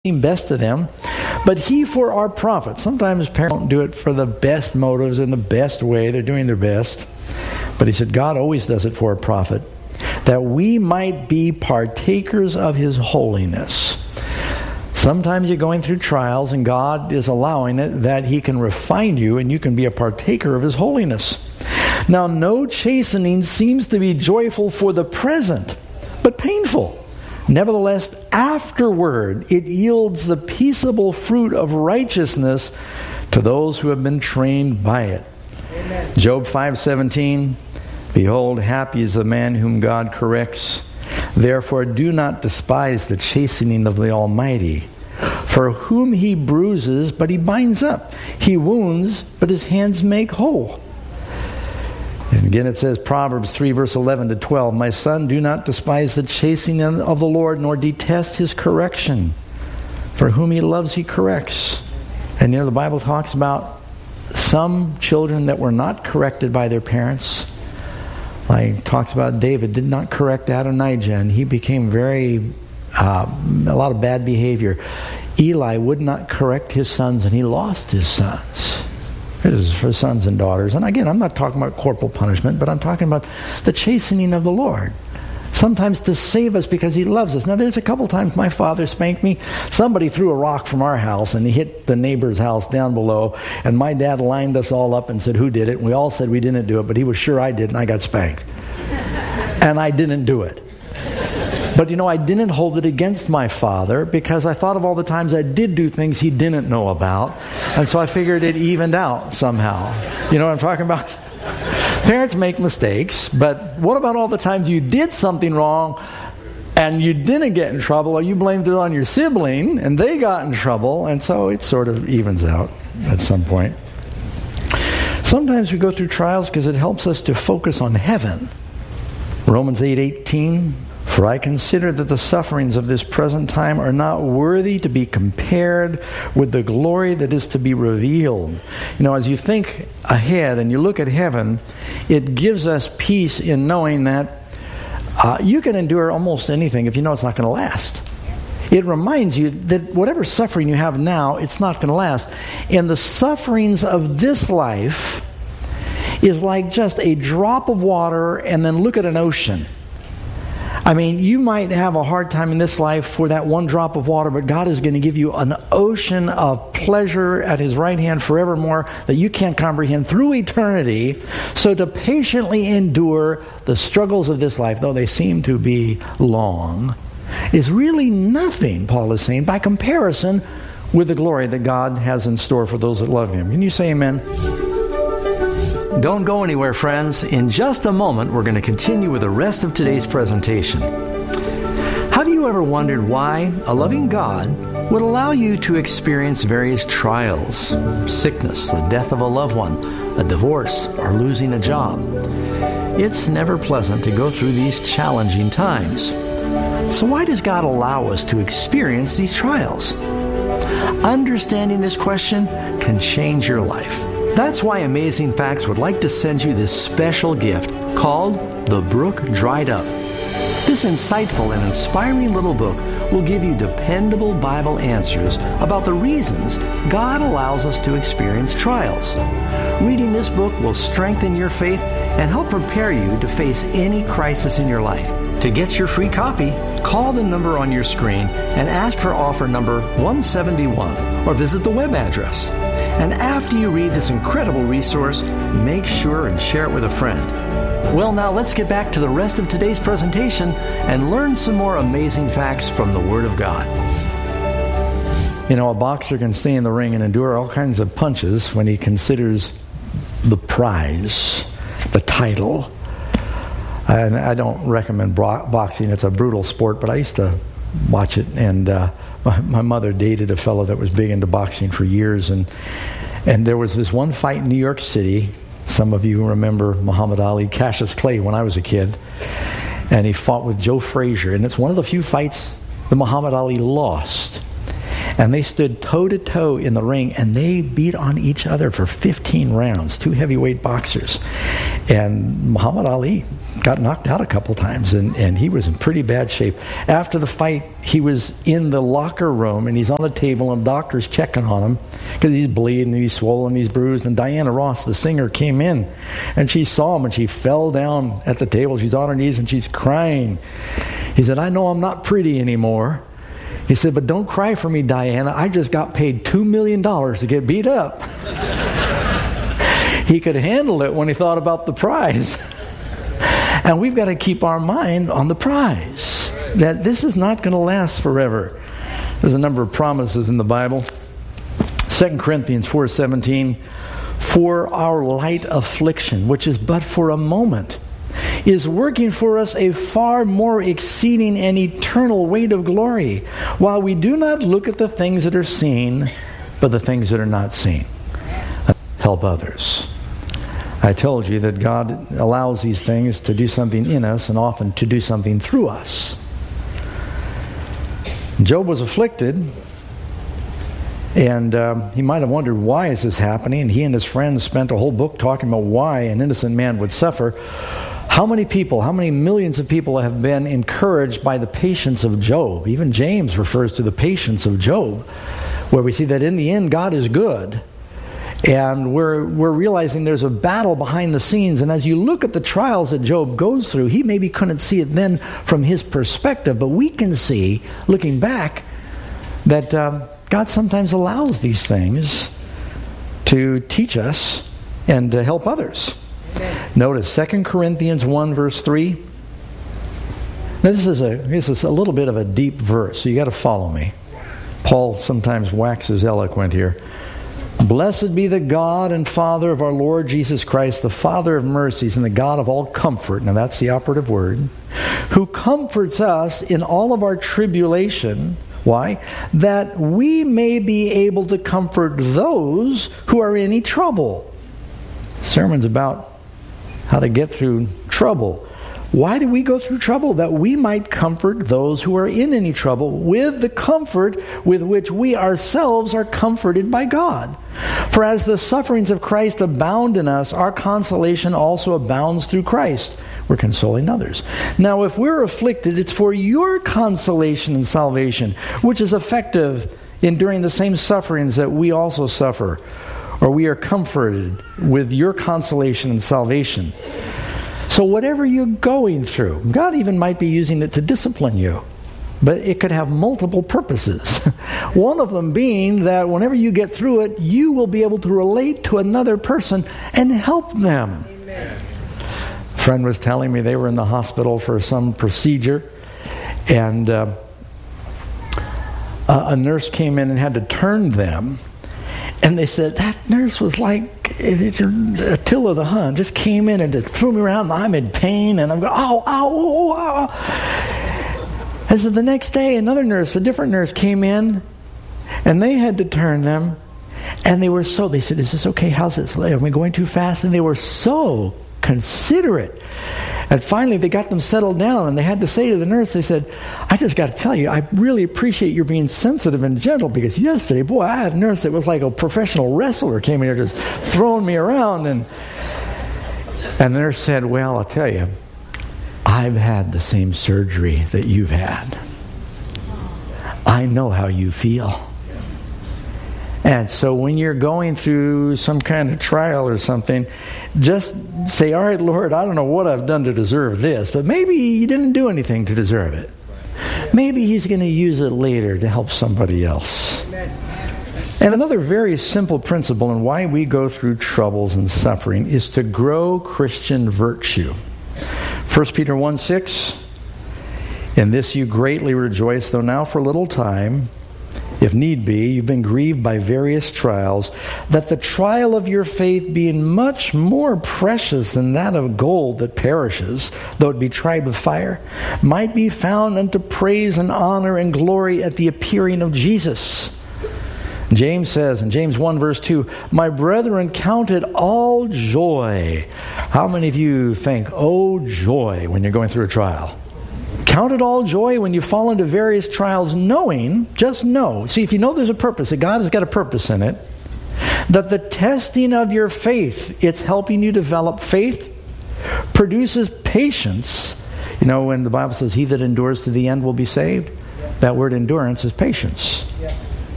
best to them, but he for our profit. Sometimes parents don't do it for the best motives in the best way. They're doing their best. But he said God always does it for a profit, that we might be partakers of his holiness. Sometimes you're going through trials and God is allowing it that he can refine you and you can be a partaker of his holiness. Now, no chastening seems to be joyful for the present, but painful. Nevertheless, afterward, it yields the peaceable fruit of righteousness to those who have been trained by it. Amen. Job 5:17, behold, happy is the man whom God corrects. Therefore, do not despise the chastening of the Almighty. For whom he bruises, but he binds up. He wounds, but his hands make whole. And again it says, Proverbs 3, verse 11 to 12, my son, do not despise the chastening of the Lord, nor detest his correction. For whom he loves, he corrects. And the Bible talks about some children that were not corrected by their parents. Like talks about David did not correct Adonijah, and he became a lot of bad behavior. Eli would not correct his sons, and he lost his sons. This is for sons and daughters. And again, I'm not talking about corporal punishment, but I'm talking about the chastening of the Lord. Sometimes to save us because he loves us. Now, there's a couple times my father spanked me. Somebody threw a rock from our house and he hit the neighbor's house down below. And my dad lined us all up and said, who did it? And we all said we didn't do it, but he was sure I did, and I got spanked. And I didn't do it. But I didn't hold it against my father because I thought of all the times I did do things he didn't know about. And so I figured it evened out somehow. You know what I'm talking about? Parents make mistakes, but what about all the times you did something wrong and you didn't get in trouble, or you blamed it on your sibling and they got in trouble, and so it sort of evens out at some point. Sometimes we go through trials because it helps us to focus on heaven. Romans 8:18, for I consider that the sufferings of this present time are not worthy to be compared with the glory that is to be revealed. As you think ahead and you look at heaven, it gives us peace in knowing that you can endure almost anything if you know it's not going to last. It reminds you that whatever suffering you have now, it's not going to last. And the sufferings of this life is like just a drop of water, and then look at an ocean. I mean, you might have a hard time in this life for that one drop of water, but God is going to give you an ocean of pleasure at his right hand forevermore that you can't comprehend through eternity. So to patiently endure the struggles of this life, though they seem to be long, is really nothing, Paul is saying, by comparison with the glory that God has in store for those that love him. Can you say amen? Don't go anywhere, friends. In just a moment, we're going to continue with the rest of today's presentation. Have you ever wondered why a loving God would allow you to experience various trials, sickness, the death of a loved one, a divorce, or losing a job? It's never pleasant to go through these challenging times. So why does God allow us to experience these trials? Understanding this question can change your life. That's why Amazing Facts would like to send you this special gift called The Brook Dried Up. This insightful and inspiring little book will give you dependable Bible answers about the reasons God allows us to experience trials. Reading this book will strengthen your faith and help prepare you to face any crisis in your life. To get your free copy, call the number on your screen and ask for offer number 171, or visit the web address. And after you read this incredible resource, make sure and share it with a friend. Well, now let's get back to the rest of today's presentation and learn some more amazing facts from the Word of God. A boxer can stay in the ring and endure all kinds of punches when he considers the prize, the title. And I don't recommend boxing. It's a brutal sport, but I used to watch it, and my mother dated a fellow that was big into boxing for years, and there was this one fight in New York City. Some of you remember Muhammad Ali, Cassius Clay, when I was a kid, and he fought with Joe Frazier, and it's one of the few fights that Muhammad Ali lost. And they stood toe-to-toe in the ring, and they beat on each other for 15 rounds, two heavyweight boxers. And Muhammad Ali got knocked out a couple times, and he was in pretty bad shape. After the fight, he was in the locker room, and he's on the table, and the doctor's checking on him because he's bleeding, and he's swollen, he's bruised. And Diana Ross, the singer, came in, and she saw him, and she fell down at the table. She's on her knees, and she's crying. He said, I know I'm not pretty anymore. He said, but don't cry for me, Diana. I just got paid $2 million to get beat up. He could handle it when he thought about the prize. And we've got to keep our mind on the prize. That this is not going to last forever. There's a number of promises in the Bible. 2 Corinthians 4:17, for our light affliction, which is but for a moment, is working for us a far more exceeding and eternal weight of glory, while we do not look at the things that are seen, but the things that are not seen. Help others. I told you that God allows these things to do something in us and often to do something through us. Job was afflicted, and he might have wondered, why is this happening? And he and his friends spent a whole book talking about why an innocent man would suffer. How many people, how many millions of people have been encouraged by the patience of Job? Even James refers to the patience of Job, where we see that in the end God is good. And we're realizing there's a battle behind the scenes. And as you look at the trials that Job goes through, he maybe couldn't see it then from his perspective, but we can see, looking back, that God sometimes allows these things to teach us and to help others. Notice 2 Corinthians 1 verse 3. Now this is a little bit of a deep verse, so you got to follow me. Paul sometimes waxes eloquent here. Blessed be the God and Father of our Lord Jesus Christ, the Father of mercies and the God of all comfort. Now that's the operative word. Who comforts us in all of our tribulation. Why? That we may be able to comfort those who are in any trouble. Sermon's about how to get through trouble. Why do we go through trouble? That we might comfort those who are in any trouble with the comfort with which we ourselves are comforted by God. For as the sufferings of Christ abound in us, our consolation also abounds through Christ. We're consoling others. Now, if we're afflicted, it's for your consolation and salvation, which is effective enduring the same sufferings that we also suffer, or we are comforted with your consolation and salvation. So whatever you're going through, God even might be using it to discipline you. But it could have multiple purposes. One of them being that whenever you get through it, you will be able to relate to another person and help them. Amen. A friend was telling me they were in the hospital for some procedure, and a nurse came in and had to turn them. And they said, that nurse was like Attila the Hun, just came in and just threw me around, and I'm in pain, and I'm going, ow, ow, ow. And so the next day, a different nurse came in, and they had to turn them, and they said, is this okay? How's this? Are we going too fast? And they were so considerate. And finally, they got them settled down, and they had to say to the nurse, they said, I just got to tell you, I really appreciate your being sensitive and gentle, because yesterday, boy, I had a nurse that was like a professional wrestler, came in here just throwing me around. And the nurse said, well, I'll tell you, I've had the same surgery that you've had. I know how you feel. And so when you're going through some kind of trial or something, just say, all right, Lord, I don't know what I've done to deserve this, but maybe you didn't do anything to deserve it. Maybe he's going to use it later to help somebody else. And another very simple principle in why we go through troubles and suffering is to grow Christian virtue. 1 Peter 1:6, in this you greatly rejoice, though now for a little time, if need be, you've been grieved by various trials, that the trial of your faith, being much more precious than that of gold that perishes, though it be tried with fire, might be found unto praise and honor and glory at the appearing of Jesus. James says in James 1 verse 2, my brethren, count it all joy. How many of you think, oh joy, when you're going through a trial? Count it all joy when you fall into various trials, knowing, just know. See, if you know there's a purpose, that God has got a purpose in it, that the testing of your faith, it's helping you develop faith, produces patience. You know, when the Bible says, he that endures to the end will be saved, that word endurance is patience.